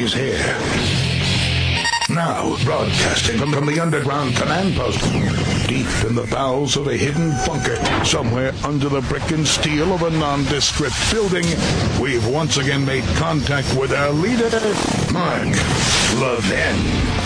He's here. Now, broadcasting from the underground command post, deep in the bowels of a hidden bunker, somewhere under the brick and steel of a nondescript building, we've once again made contact with our leader, Mark Levin.